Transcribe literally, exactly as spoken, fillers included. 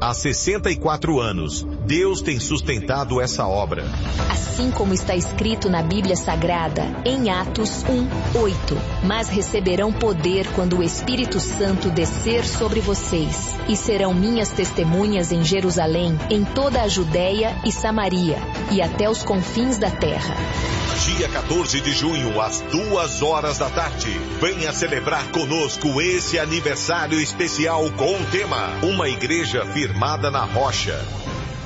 Há sessenta e quatro anos, Deus tem sustentado essa obra. Assim como está escrito na Bíblia Sagrada, em Atos um, oito. Mas receberão poder quando o Espírito Santo descer sobre vocês, e serão minhas testemunhas em Jerusalém, em toda a Judéia e Samaria, e até os confins da terra. Dia quatorze de junho, às duas horas da tarde. Venha celebrar conosco esse aniversário especial com o tema Uma Igreja Firmada na Rocha.